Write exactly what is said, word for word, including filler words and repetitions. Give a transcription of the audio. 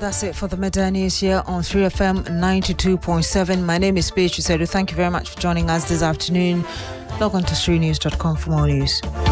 that's it for the midday news here on three F M ninety-two point seven. My name is Beatrice Edu. Thank you very much for joining us this afternoon. Log on to three news dot com for more news.